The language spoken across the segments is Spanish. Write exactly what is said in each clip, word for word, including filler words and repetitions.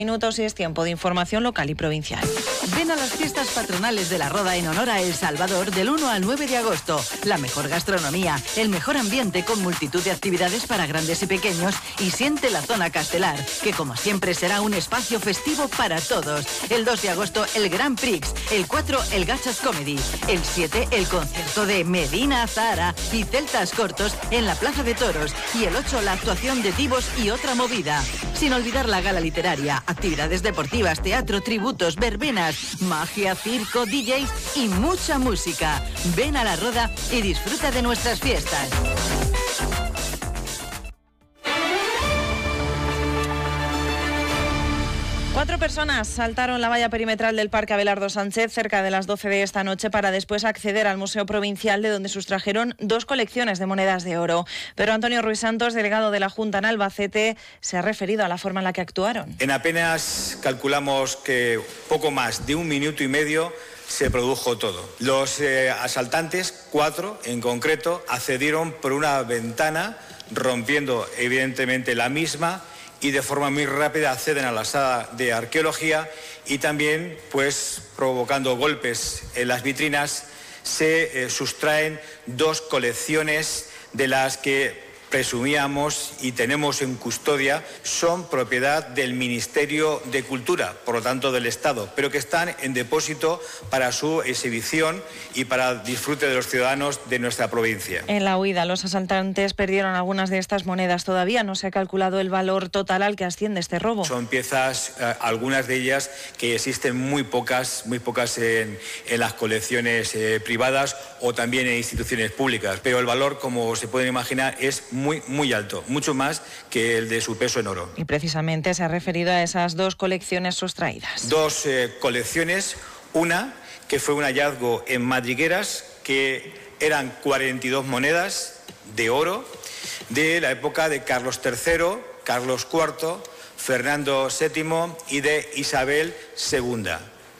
Minutos y es tiempo de información local y provincial. Ven a las fiestas patronales de La Roda en honor a El Salvador del uno al nueve de agosto. La mejor gastronomía, el mejor ambiente con multitud de actividades para grandes y pequeños y siente la zona Castelar, que como siempre será un espacio festivo para todos. El dos de agosto el Grand Prix, el cuatro el Gachas Comedy, el siete el concierto de Medina Zahara y Celtas Cortos en la Plaza de Toros y el ocho la actuación de Divos y otra movida. Sin olvidar la gala literaria, actividades deportivas, teatro, tributos, verbenas, magia, circo, D Js y mucha música. Ven a La Roda y disfruta de nuestras fiestas. Cuatro personas saltaron la valla perimetral del Parque Abelardo Sánchez cerca de las doce de esta noche para después acceder al Museo Provincial, de donde sustrajeron dos colecciones de monedas de oro. Pero Antonio Ruiz Santos, delegado de la Junta en Albacete, se ha referido a la forma en la que actuaron. En apenas calculamos que poco más de un minuto y medio se produjo todo. Los eh, asaltantes, cuatro en concreto, accedieron por una ventana, rompiendo evidentemente la misma, y de forma muy rápida acceden a la sala de arqueología y también, pues, provocando golpes en las vitrinas, se eh, sustraen dos colecciones de las que presumíamos y tenemos en custodia, son propiedad del Ministerio de Cultura, por lo tanto del Estado, pero que están en depósito para su exhibición y para disfrute de los ciudadanos de nuestra provincia. En la huida, los asaltantes perdieron algunas de estas monedas. Todavía no se ha calculado el valor total al que asciende este robo. Son piezas, eh, algunas de ellas que existen muy pocas, muy pocas en, en las colecciones eh, privadas o también en instituciones públicas, pero el valor, como se pueden imaginar, es muy muy, muy alto, mucho más que el de su peso en oro. Y precisamente se ha referido a esas dos colecciones sustraídas. Dos eh, colecciones, una que fue un hallazgo en madrigueras, que eran cuarenta y dos monedas de oro de la época de Carlos tercero, Carlos cuarto, Fernando séptimo y de Isabel segunda.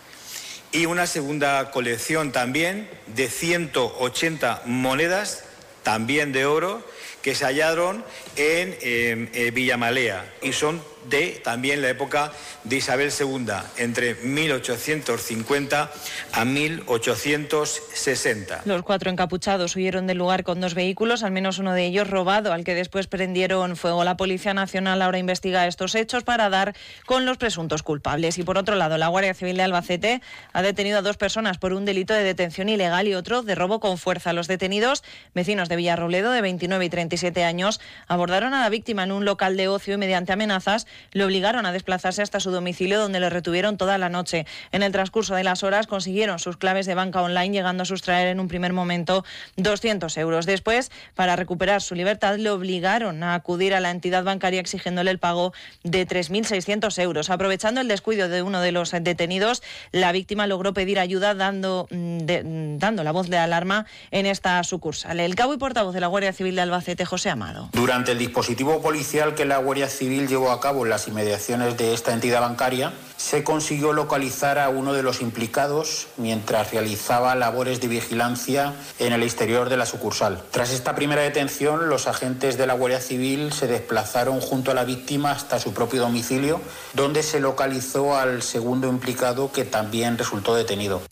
Y una segunda colección también de ciento ochenta monedas, también de oro, que se hallaron en eh, eh, Villamalea y son de también la época de Isabel segunda, entre mil ochocientos cincuenta a mil ochocientos sesenta. Los cuatro encapuchados huyeron del lugar con dos vehículos, al menos uno de ellos robado, al que después prendieron fuego. La Policía Nacional ahora investiga estos hechos para dar con los presuntos culpables. Y por otro lado, la Guardia Civil de Albacete ha detenido a dos personas por un delito de detención ilegal y otro de robo con fuerza. Los detenidos, vecinos de Villarrobledo de veintinueve y treinta y siete años, abordaron a la víctima en un local de ocio y mediante amenazas le obligaron a desplazarse hasta su domicilio, donde le retuvieron toda la noche. En el transcurso de las horas consiguieron sus claves de banca online, llegando a sustraer en un primer momento doscientos euros. Después, para recuperar su libertad, le obligaron a acudir a la entidad bancaria exigiéndole el pago de tres mil seiscientos euros. Aprovechando el descuido de uno de los detenidos, la víctima logró pedir ayuda dando, de, dando la voz de alarma en esta sucursal. El cabo y portavoz de la Guardia Civil de Albacete, José Amado. Durante el dispositivo policial que la Guardia Civil llevó a cabo en las inmediaciones de esta entidad bancaria, se consiguió localizar a uno de los implicados mientras realizaba labores de vigilancia en el exterior de la sucursal. Tras esta primera detención, los agentes de la Guardia Civil se desplazaron junto a la víctima hasta su propio domicilio, donde se localizó al segundo implicado, que también resultó detenido.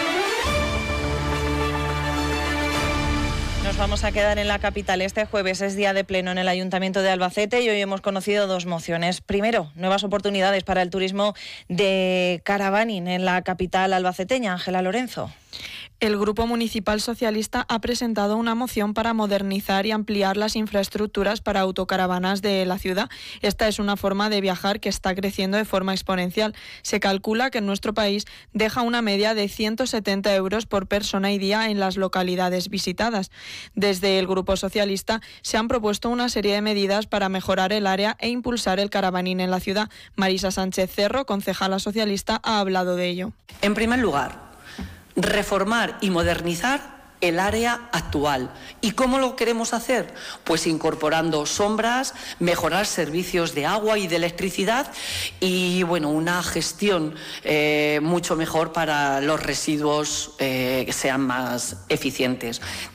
Nos vamos a quedar en la capital. Este jueves es día de pleno en el Ayuntamiento de Albacete y hoy hemos conocido dos mociones. Primero, nuevas oportunidades para el turismo de caravaning en la capital albaceteña. Ángela Lorenzo. El Grupo Municipal Socialista ha presentado una moción para modernizar y ampliar las infraestructuras para autocaravanas de la ciudad. Esta es una forma de viajar que está creciendo de forma exponencial. Se calcula que en nuestro país deja una media de ciento setenta euros por persona y día en las localidades visitadas. Desde el Grupo Socialista se han propuesto una serie de medidas para mejorar el área e impulsar el caravaning en la ciudad. Marisa Sánchez Cerro, concejala socialista, ha hablado de ello. En primer lugar, reformar y modernizar el área actual. ¿Y cómo lo queremos hacer? Pues incorporando sombras, mejorar servicios de agua y de electricidad y, bueno, una gestión eh, mucho mejor para los residuos eh, que sean más eficientes.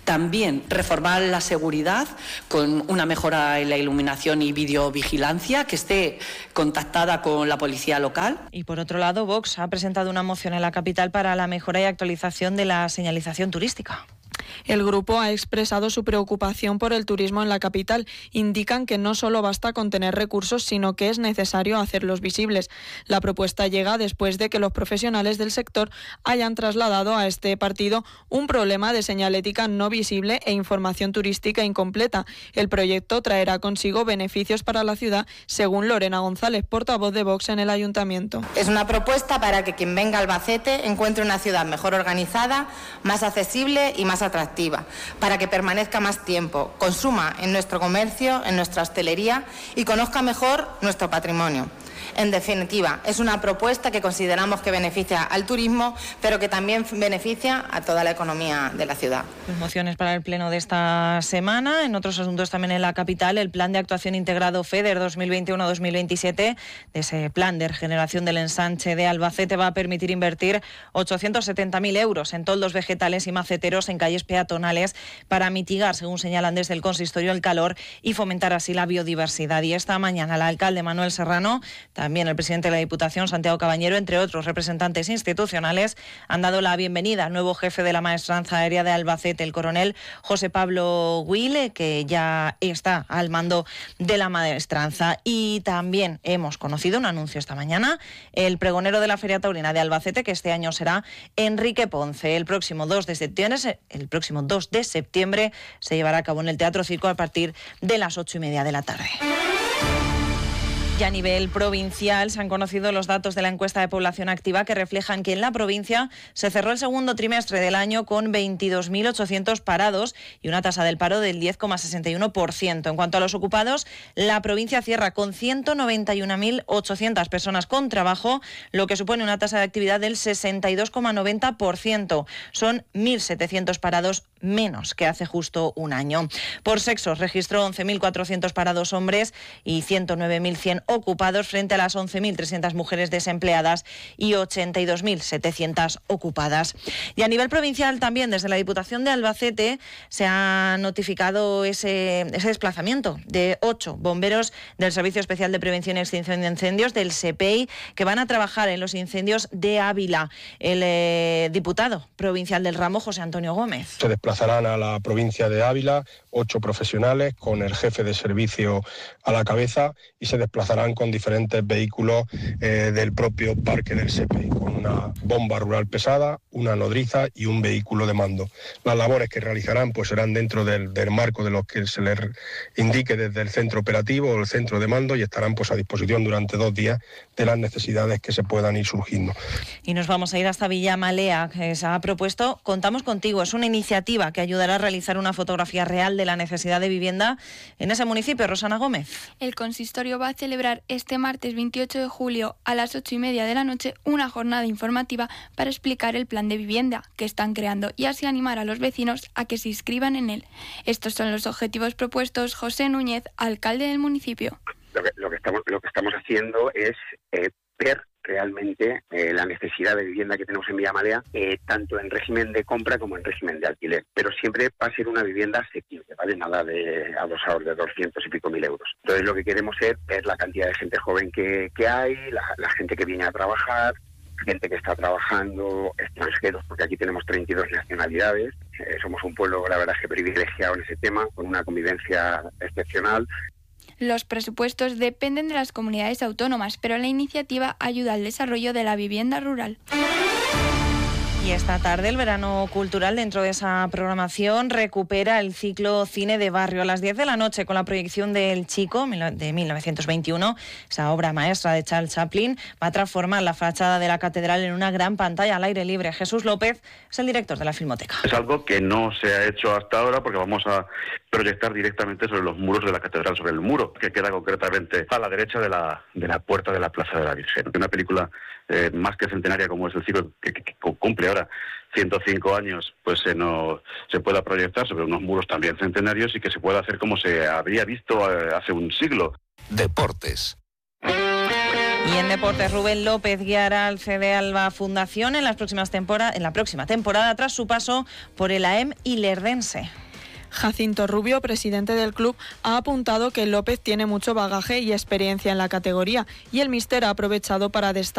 También reformar la seguridad con una mejora en la iluminación y videovigilancia que esté contactada con la policía local. Y por otro lado, Vox ha presentado una moción en la capital para la mejora y actualización de la señalización turística. El grupo ha expresado su preocupación por el turismo en la capital. Indican que no solo basta con tener recursos, sino que es necesario hacerlos visibles. La propuesta llega después de que los profesionales del sector hayan trasladado a este partido un problema de señalética no visible e información turística incompleta. El proyecto traerá consigo beneficios para la ciudad, según Lorena González, portavoz de Vox en el Ayuntamiento. Es una propuesta para que quien venga a Albacete encuentre una ciudad mejor organizada, más accesible y más atractiva, para que permanezca más tiempo, consuma en nuestro comercio, en nuestra hostelería y conozca mejor nuestro patrimonio. En definitiva, es una propuesta que consideramos que beneficia al turismo, pero que también beneficia a toda la economía de la ciudad. Mociones para el pleno de esta semana. En otros asuntos también en la capital, el Plan de Actuación Integrado FEDER dos mil veintiuno a dos mil veintisiete, de ese plan de regeneración del ensanche de Albacete, va a permitir invertir ochocientos setenta mil euros en toldos vegetales y maceteros en calles peatonales para mitigar, según señalan desde el consistorio, el calor y fomentar así la biodiversidad. Y esta mañana el alcalde Manuel Serrano, también el presidente de la Diputación, Santiago Cabañero, entre otros representantes institucionales, han dado la bienvenida al nuevo jefe de la Maestranza Aérea de Albacete, el coronel José Pablo Huile, que ya está al mando de la Maestranza. Y también hemos conocido un anuncio esta mañana, el pregonero de la Feria Taurina de Albacete, que este año será Enrique Ponce. El próximo dos de septiembre, el próximo dos de septiembre se llevará a cabo en el Teatro Circo a partir de las ocho y media de la tarde. Y a nivel provincial se han conocido los datos de la encuesta de población activa que reflejan que en la provincia se cerró el segundo trimestre del año con veintidós mil ochocientos parados y una tasa del paro del diez coma sesenta y uno por ciento. En cuanto a los ocupados, la provincia cierra con ciento noventa y una mil ochocientas personas con trabajo, lo que supone una tasa de actividad del sesenta y dos coma noventa por ciento. Son mil setecientos parados menos que hace justo un año. Por sexos registró once mil cuatrocientos parados hombres y ciento nueve mil cien ocupados frente a las once mil trescientas mujeres desempleadas y ochenta y dos mil setecientas ocupadas. Y a nivel provincial también desde la Diputación de Albacete se ha notificado ese, ese desplazamiento de ocho bomberos del Servicio Especial de Prevención y Extinción de Incendios del S E P E I que van a trabajar en los incendios de Ávila. El eh, diputado provincial del ramo, José Antonio Gómez. Se desplazarán a la provincia de Ávila ocho profesionales con el jefe de servicio a la cabeza y se desplazarán con diferentes vehículos eh, del propio parque del S E P E I, con una bomba rural pesada, una nodriza y un vehículo de mando. Las labores que realizarán pues serán dentro del, del marco de lo que se les indique desde el centro operativo o el centro de mando y estarán pues a disposición durante dos días de las necesidades que se puedan ir surgiendo. Y nos vamos a ir hasta Villamalea, que se ha propuesto Contamos Contigo. Es una iniciativa que ayudará a realizar una fotografía real de la necesidad de vivienda en ese municipio. Rosana Gómez. El consistorio va a celebrar este martes veintiocho de julio a las ocho y media de la noche una jornada informativa para explicar el plan de vivienda que están creando y así animar a los vecinos a que se inscriban en él. Estos son los objetivos propuestos. José Núñez, alcalde del municipio. Lo que, lo que, estamos, lo que estamos haciendo es eh, ver realmente eh, la necesidad de vivienda que tenemos en Villamalea, eh, tanto en régimen de compra como en régimen de alquiler, pero siempre va a ser una vivienda asequible, ¿vale? Nada de adosados de doscientos y pico mil euros. Entonces lo que queremos es ver la cantidad de gente joven que, que hay, la, la gente que viene a trabajar, gente que está trabajando, extranjeros, porque aquí tenemos treinta y dos nacionalidades, eh, somos un pueblo, la verdad es que privilegiado en ese tema, con una convivencia excepcional. Los presupuestos dependen de las comunidades autónomas, pero la iniciativa ayuda al desarrollo de la vivienda rural. Y esta tarde el verano cultural, dentro de esa programación, recupera el ciclo Cine de Barrio a las diez de la noche con la proyección de El Chico de mil novecientos veintiuno. Esa obra maestra de Charles Chaplin va a transformar la fachada de la catedral en una gran pantalla al aire libre. Jesús López es el director de la Filmoteca. Es algo que no se ha hecho hasta ahora porque vamos a proyectar directamente sobre los muros de la catedral, sobre el muro que queda concretamente a la derecha de la, de la puerta de la Plaza de la Virgen. Una película eh, más que centenaria como es El Ciclo, que, que, que cumple ahora ciento cinco años, pues se, no, se pueda proyectar sobre unos muros también centenarios y que se pueda hacer como se habría visto eh, hace un siglo. Deportes. Y en deportes, Rubén López guiará al C D Alba Fundación en, las próximas tempora- en la próxima temporada tras su paso por el A E M Ilerdense. Jacinto Rubio, presidente del club, ha apuntado que López tiene mucho bagaje y experiencia en la categoría y el míster ha aprovechado para destacar